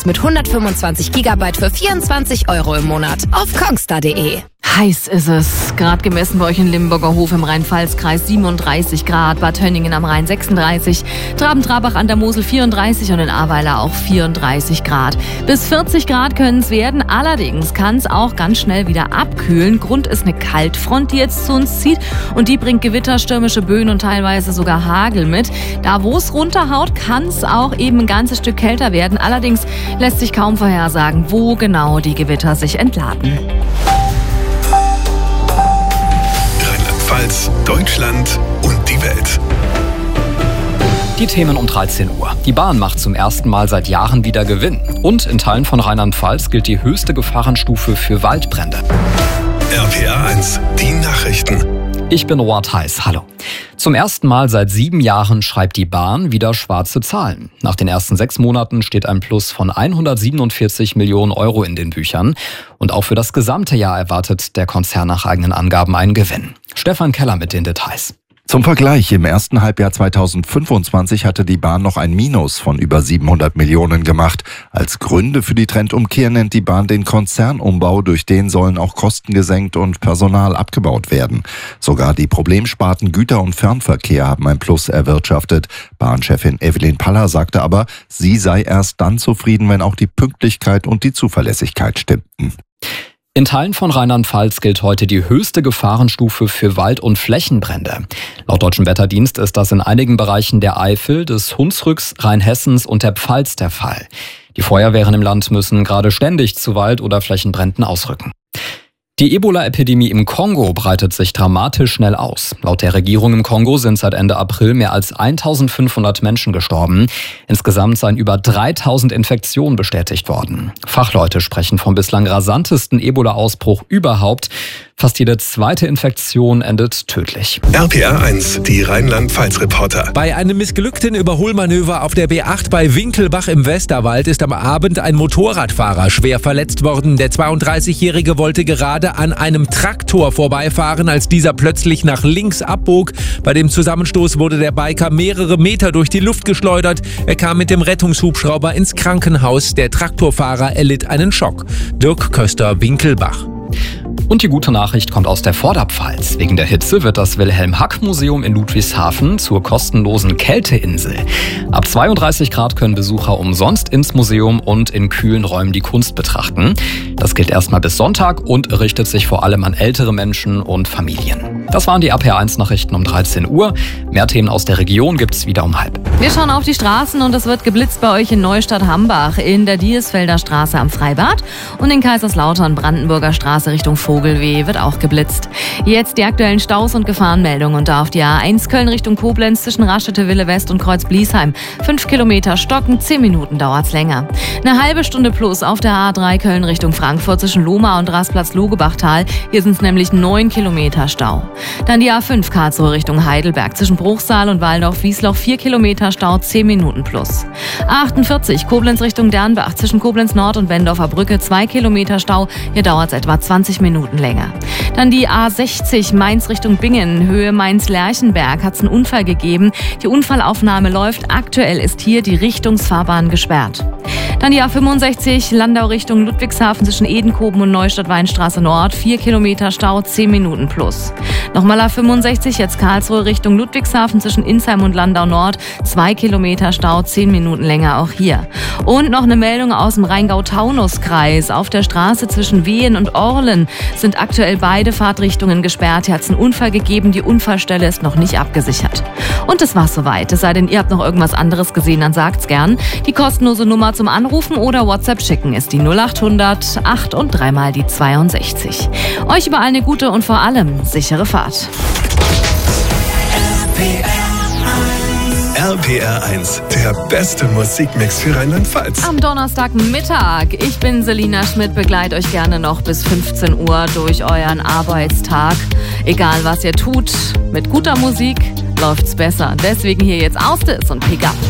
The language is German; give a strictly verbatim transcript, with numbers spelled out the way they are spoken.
Mit hundertfünfundzwanzig Gigabyte für vierundzwanzig Euro im Monat auf kongstar punkt de. Heiß ist es. Gerade gemessen bei euch in Limburger Hof im Rhein-Pfalz-Kreis siebenunddreißig Grad, Bad Tönningen am Rhein sechsunddreißig, Traben-Trabach an der Mosel vierunddreißig und in Ahrweiler auch vierunddreißig Grad. Bis vierzig Grad können es werden, allerdings kann es auch ganz schnell wieder abkühlen. Grund ist eine Kaltfront, die jetzt zu uns zieht und die bringt Gewitter, stürmische Böen und teilweise sogar Hagel mit. Da wo es runterhaut, kann es auch eben ein ganzes Stück kälter werden. Allerdings lässt sich kaum vorhersagen, wo genau die Gewitter sich entladen. Rheinland-Pfalz, Deutschland und die Welt. Die Themen um dreizehn Uhr. Die Bahn macht zum ersten Mal seit Jahren wieder Gewinn. Und in Teilen von Rheinland-Pfalz gilt die höchste Gefahrenstufe für Waldbrände. R P R eins, die Nachrichten. Ich bin Roald Heiß, hallo. Zum ersten Mal seit sieben Jahren schreibt die Bahn wieder schwarze Zahlen. Nach den ersten sechs Monaten steht ein Plus von hundertsiebenundvierzig Millionen Euro in den Büchern. Und auch für das gesamte Jahr erwartet der Konzern nach eigenen Angaben einen Gewinn. Stefan Keller mit den Details. Zum Vergleich, im ersten Halbjahr zweitausendfünfundzwanzig hatte die Bahn noch ein Minus von über siebenhundert Millionen gemacht. Als Gründe für die Trendumkehr nennt die Bahn den Konzernumbau, durch den sollen auch Kosten gesenkt und Personal abgebaut werden. Sogar die Problemsparten Güter- und Fernverkehr haben ein Plus erwirtschaftet. Bahnchefin Evelyn Paller sagte aber, sie sei erst dann zufrieden, wenn auch die Pünktlichkeit und die Zuverlässigkeit stimmten. In Teilen von Rheinland-Pfalz gilt heute die höchste Gefahrenstufe für Wald- und Flächenbrände. Laut Deutschem Wetterdienst ist das in einigen Bereichen der Eifel, des Hunsrücks, Rheinhessens und der Pfalz der Fall. Die Feuerwehren im Land müssen gerade ständig zu Wald- oder Flächenbränden ausrücken. Die Ebola-Epidemie im Kongo breitet sich dramatisch schnell aus. Laut der Regierung im Kongo sind seit Ende April mehr als eintausendfünfhundert Menschen gestorben. Insgesamt seien über dreitausend Infektionen bestätigt worden. Fachleute sprechen vom bislang rasantesten Ebola-Ausbruch überhaupt. Fast jede zweite Infektion endet tödlich. R P R eins, die Rheinland-Pfalz-Reporter. Bei einem missglückten Überholmanöver auf der B acht bei Winkelbach im Westerwald ist am Abend ein Motorradfahrer schwer verletzt worden. Der zweiunddreißigjährige wollte gerade an einem Traktor vorbeifahren, als dieser plötzlich nach links abbog. Bei dem Zusammenstoß wurde der Biker mehrere Meter durch die Luft geschleudert. Er kam mit dem Rettungshubschrauber ins Krankenhaus. Der Traktorfahrer erlitt einen Schock. Dirk Köster, Winkelbach. Und die gute Nachricht kommt aus der Vorderpfalz. Wegen der Hitze wird das Wilhelm-Hack-Museum in Ludwigshafen zur kostenlosen Kälteinsel. Ab zweiunddreißig Grad können Besucher umsonst ins Museum und in kühlen Räumen die Kunst betrachten. Das gilt erstmal bis Sonntag und richtet sich vor allem an ältere Menschen und Familien. Das waren die R P R eins Nachrichten um dreizehn Uhr. Mehr Themen aus der Region gibt's wieder um halb. Wir schauen auf die Straßen und es wird geblitzt bei euch in Neustadt-Hambach, in der Diersfelder Straße am Freibad und in Kaiserslautern, Brandenburger Straße Richtung Vogelweh wird auch geblitzt. Jetzt die aktuellen Staus und Gefahrenmeldungen und da auf die A eins Köln Richtung Koblenz zwischen Raschete, Wille West und Kreuz Bliesheim. Fünf Kilometer stocken, zehn Minuten dauert's länger. Eine halbe Stunde plus auf der A drei Köln Richtung Frankfurt zwischen Lohmar und Rastplatz-Logebachtal. Hier sind's nämlich neun Kilometer Stau. Dann die A fünf Karlsruhe Richtung Heidelberg zwischen Bruchsal und Waldorf-Wiesloch. vier Kilometer Stau, zehn Minuten plus. A achtundvierzig Koblenz Richtung Dernbach zwischen Koblenz Nord und Wendorfer Brücke. zwei Kilometer Stau. Hier dauert's etwa zwanzig Minuten länger. Dann die A sechzig Mainz Richtung Bingen, Höhe Mainz-Lerchenberg, hat es einen Unfall gegeben. Die Unfallaufnahme läuft. Aktuell ist hier die Richtungsfahrbahn gesperrt. Dann die A fünfundsechzig Landau Richtung Ludwigshafen zwischen Edenkoben und Neustadt-Weinstraße Nord. vier Kilometer Stau, zehn Minuten plus. Nochmal A fünfundsechzig, jetzt Karlsruhe Richtung Ludwigshafen zwischen Insheim und Landau Nord. zwei Kilometer Stau, zehn Minuten länger auch hier. Und noch eine Meldung aus dem Rheingau-Taunus-Kreis. Auf der Straße zwischen Wehen und Orlen sind aktuell beide Fahrtrichtungen gesperrt. Hier hat es einen Unfall gegeben. Die Unfallstelle ist noch nicht abgesichert. Und das war's soweit. Es sei denn, ihr habt noch irgendwas anderes gesehen, dann sagt's gern. Die kostenlose Nummer zum Anrufen oder WhatsApp schicken ist die null achthundert acht und dreimal die zweiundsechzig. Euch überall eine gute und vor allem sichere Fahrt. R P R eins, der beste Musikmix für Rheinland-Pfalz. Am Donnerstagmittag. Ich bin Selina Schmidt, begleite euch gerne noch bis fünfzehn Uhr durch euren Arbeitstag. Egal was ihr tut, mit guter Musik läuft's besser. Deswegen hier jetzt Austis und Pick Up.